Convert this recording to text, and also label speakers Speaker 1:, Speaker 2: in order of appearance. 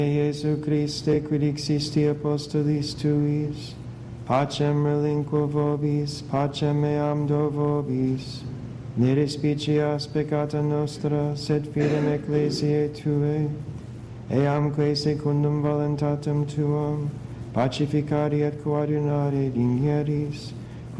Speaker 1: Iesu Christe, quid existi apostolis tuis, pacem relinquo vobis, pacem meam do vobis, ne respicias peccata nostra, sed fidem ecclesiae Tuae, eamque secundum voluntatem Tuam, pacificari et coadunare digneris,